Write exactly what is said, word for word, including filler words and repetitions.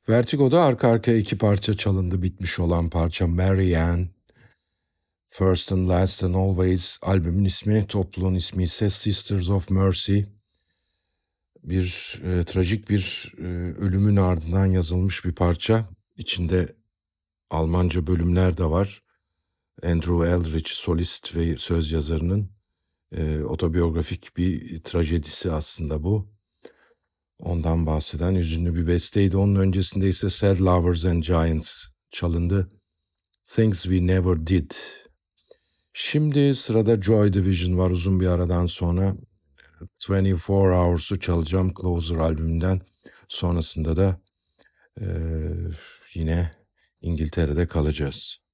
Vertigo'da arka arkaya iki parça çalındı, bitmiş olan parça Marianne, First and Last and Always. Albümün ismi, topluluğun ismi ise Sisters of Mercy. Bir e, trajik bir e, ölümün ardından yazılmış bir parça. İçinde Almanca bölümler de var. Andrew Eldridge, solist ve söz yazarının e, otobiyografik bir trajedisi aslında bu. Ondan bahseden hüzünlü bir besteydi. Onun öncesinde ise Sad Lovers and Giants çalındı. Things We Never Did. Şimdi sırada Joy Division var, uzun bir aradan sonra. yirmi dört Hours'u çalacağım Closer albümünden. Sonrasında da e, yine İngiltere'de kalacağız.